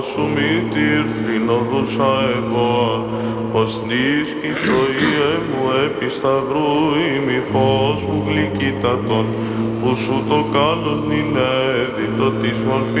Σου μητήρ θρηνοδούσα εγώ, ως νίσκης ο Ιε μου επί σταυρού ημιχώς μου γλυκύτατον, που σου το κάλος νυνεύει το της μορφής